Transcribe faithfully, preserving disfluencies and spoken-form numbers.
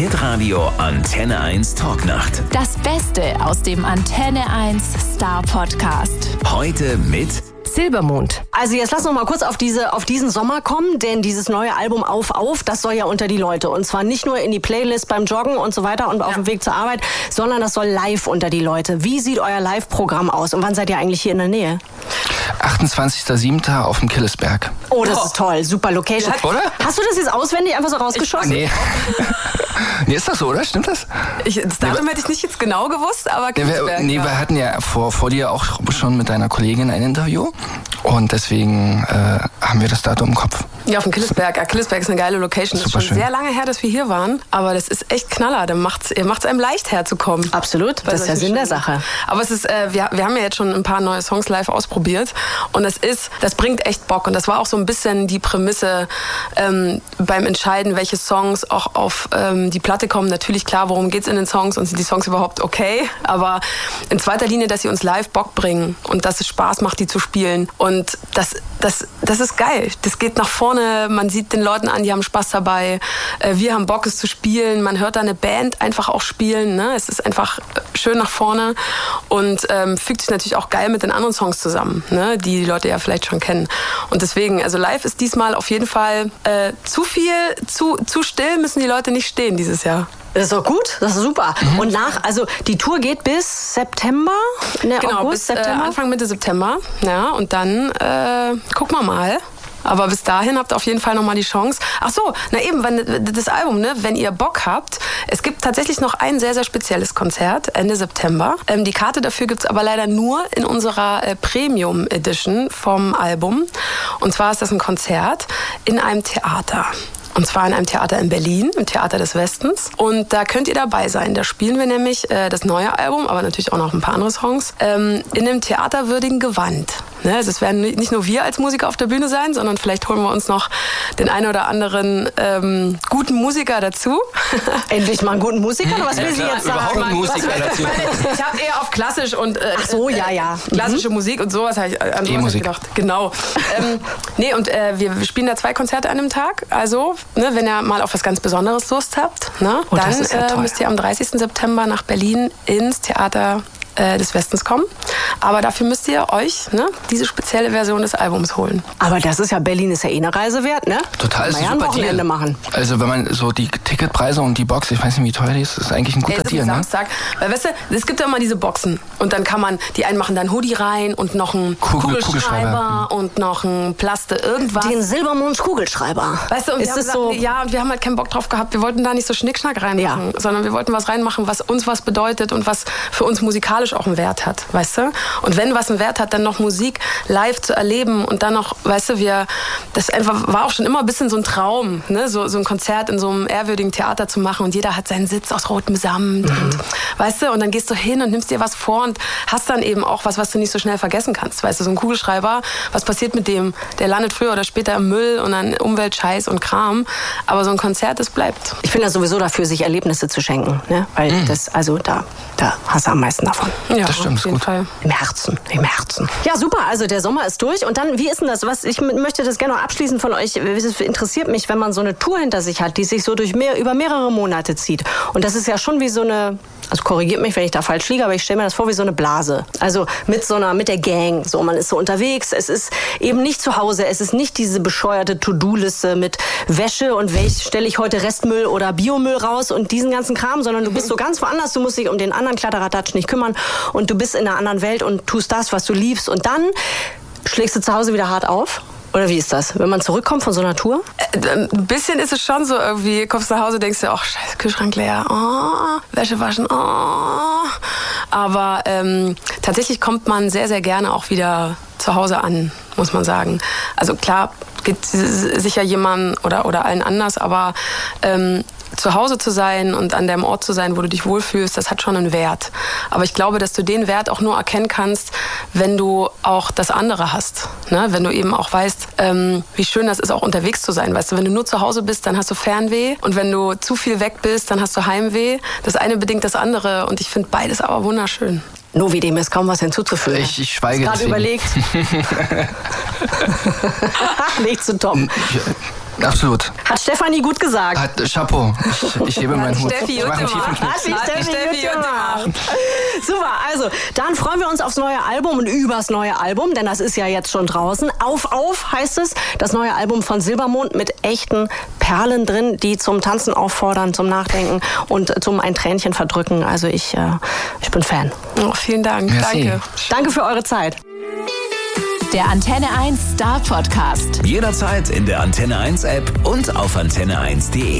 Hitradio Antenne eins Talknacht. Das Beste aus dem Antenne eins Star Podcast. Heute mit Silbermond. Also jetzt lass noch mal kurz auf diese auf diesen Sommer kommen, denn dieses neue Album Auf Auf, das soll ja unter die Leute. Und zwar nicht nur in die Playlist beim Joggen und so weiter und ja. auf dem Weg zur Arbeit, sondern das soll live unter die Leute. Wie sieht euer Live-Programm aus und wann seid ihr eigentlich hier in der Nähe? achtundzwanzigster siebter auf dem Killesberg. Oh, das oh. ist toll. Super Location. Oder? Hast du das jetzt auswendig einfach so rausgeschossen? Ich, nee. Nee, ist das so, oder? Stimmt das? Ich, das Datum hätte ich nicht jetzt genau gewusst, aber Killesberg. Nee, wir, nee, wir hatten ja vor, vor dir auch schon mit deiner Kollegin ein Interview. Und deswegen äh, haben wir das Datum im Kopf. Ja, auf dem Killesberg. Ja, Killesberg ist eine geile Location. Das ist schon schön. Sehr lange her, dass wir hier waren. Aber das ist echt Knaller. Da macht es einem leicht herzukommen. Absolut. Das ist der Sinn der Sache. Aber es ist, äh, wir, wir haben ja jetzt schon ein paar neue Songs live ausprobiert. Und das ist, das bringt echt Bock. Und das war auch so ein bisschen die Prämisse ähm, beim Entscheiden, welche Songs auch auf ähm, die Platte kommen. Natürlich, klar, worum geht's in den Songs und sind die Songs überhaupt okay. Aber in zweiter Linie, dass sie uns live Bock bringen und dass es Spaß macht, die zu spielen. Und das, das, das ist geil. Das geht nach vorne. Man sieht den Leuten an, die haben Spaß dabei. Wir haben Bock, es zu spielen. Man hört da eine Band einfach auch spielen. Ne? Es ist einfach schön nach vorne und ähm, fügt sich natürlich auch geil mit den anderen Songs zusammen, ne? Die die Leute ja vielleicht schon kennen. Und deswegen, also live ist diesmal auf jeden Fall äh, zu viel, zu, zu still müssen die Leute nicht stehen dieses Jahr. Das ist doch gut, das ist super. Mhm. Und nach, also die Tour geht bis September? Ne, genau, August, bis September? Äh, Anfang Mitte September. Ja, und dann äh, gucken wir mal. Aber bis dahin habt ihr auf jeden Fall nochmal die Chance. Ach so, na eben, wenn, das Album, ne, wenn ihr Bock habt. Es gibt tatsächlich noch ein sehr, sehr spezielles Konzert Ende September. Ähm, die Karte dafür gibt's aber leider nur in unserer äh, Premium Edition vom Album. Und zwar ist das ein Konzert in einem Theater. Und zwar in einem Theater in Berlin, im Theater des Westens. Und da könnt ihr dabei sein. Da spielen wir nämlich äh, das neue Album, aber natürlich auch noch ein paar andere Songs, ähm, in einem theaterwürdigen Gewand. Ne? Also es werden nicht nur wir als Musiker auf der Bühne sein, sondern vielleicht holen wir uns noch den einen oder anderen ähm, guten Musiker dazu. Endlich mal einen guten Musiker? Was will ja, sie jetzt sagen? Überhaupt einen Musiker dazu. Ich habe eher auf klassisch und äh, Ach so, ja, ja. klassische mhm. Musik und sowas habe ich an sowas gedacht. Genau. ähm, nee, und äh, wir, wir spielen da zwei Konzerte an einem Tag. Also Ne, wenn ihr mal auf was ganz Besonderes Lust habt, ne, oh, dann ja äh, müsst ihr am dreißigsten September nach Berlin ins Theater äh, des Westens kommen. Aber dafür müsst ihr euch ne, diese spezielle Version des Albums holen. Aber das ist ja, Berlin ist ja eh eine Reise wert, ne? Total, ist ein super Wochenende Deal. machen. Also wenn man so die Ticketpreise und die Box, ich weiß nicht, wie teuer die ist, ist eigentlich ein guter Ey, das Deal, ist ne? Samstag. Weil weißt du, es gibt ja immer diese Boxen. Und dann kann man, die einen machen dann Hoodie rein und noch einen Kugel, Kugelschreiber, Kugelschreiber und noch ein Plaste irgendwas. Den Silbermonds Kugelschreiber. Weißt du, und ist wir haben das gesagt, so? Ja, und wir haben halt keinen Bock drauf gehabt. Wir wollten da nicht so Schnickschnack reinmachen, Ja. sondern wir wollten was reinmachen, was uns was bedeutet und was für uns musikalisch auch einen Wert hat, weißt du? Und wenn was einen Wert hat, dann noch Musik live zu erleben und dann noch, weißt du, wir, das einfach war auch schon immer ein bisschen so ein Traum, ne? So, so ein Konzert in so einem ehrwürdigen Theater zu machen und jeder hat seinen Sitz aus rotem Samt mhm. und, weißt du, und dann gehst du hin und nimmst dir was vor und hast dann eben auch was, was du nicht so schnell vergessen kannst, weißt du, so ein Kugelschreiber, was passiert mit dem? Der landet früher oder später im Müll und dann Umweltscheiß und Kram, aber so ein Konzert, das bleibt. Ich bin ja sowieso dafür, sich Erlebnisse zu schenken, ne? Weil mhm. das, also da, da hast du am meisten davon. Ja, das stimmt, auf jeden gut. Fall. Im Herzen, im Herzen. Ja, super, also der Sommer ist durch und dann, wie ist denn das? Was, ich möchte das gerne noch abschließen von euch. Es interessiert mich, wenn man so eine Tour hinter sich hat, die sich so durch mehr, über mehrere Monate zieht. Und das ist ja schon wie so eine, also korrigiert mich, wenn ich da falsch liege, aber ich stelle mir das vor wie so eine Blase. Also mit so einer, mit der Gang. So, man ist so unterwegs. Es ist eben nicht zu Hause. Es ist nicht diese bescheuerte To-Do-Liste mit Wäsche und welch stelle ich heute Restmüll oder Biomüll raus und diesen ganzen Kram, sondern du bist so ganz woanders. Du musst dich um den anderen Kladderadatsch nicht kümmern und du bist in einer anderen Welt und tust das, was du liebst. Und dann schlägst du zu Hause wieder hart auf. Oder wie ist das, wenn man zurückkommt von so einer Tour? Ein bisschen ist es schon so irgendwie, kommst nach Hause, denkst du, ach scheiße, Kühlschrank leer, oh, Wäsche waschen, oh. Aber ähm, tatsächlich kommt man sehr, sehr gerne auch wieder zu Hause an, muss man sagen. Also klar, geht sicher jemandem oder, oder allen anders, aber ähm, zu Hause zu sein und an dem Ort zu sein, wo du dich wohlfühlst, das hat schon einen Wert. Aber ich glaube, dass du den Wert auch nur erkennen kannst, wenn du auch das andere hast. Ne? Wenn du eben auch weißt, ähm, wie schön das ist, auch unterwegs zu sein. Weißt du, wenn du nur zu Hause bist, dann hast du Fernweh. Und wenn du zu viel weg bist, dann hast du Heimweh. Das eine bedingt das andere. Und ich finde beides aber wunderschön. Novi, dem ist kaum was hinzuzufügen. Ich, ich schweige gerade überlegt. Nicht zu Tom. Absolut. Hat Stefanie gut gesagt. Hat, Chapeau. Ich, ich hebe meinen Hut. Steffi Ich mache einen gut tiefen gemacht. Knick. Hat die Hat die Steffi Steffi gut gut gemacht. Super, also dann freuen wir uns aufs neue Album und übers neue Album, denn das ist ja jetzt schon draußen. Auf, auf heißt es, das neue Album von Silbermond mit echten Perlen drin, die zum Tanzen auffordern, zum Nachdenken und zum ein Tränchen verdrücken. Also ich, äh, ich bin Fan. Oh, vielen Dank. Merci. Danke. Danke für eure Zeit. Der Antenne eins Star Podcast. Jederzeit in der Antenne eins App und auf antenne eins punkt de.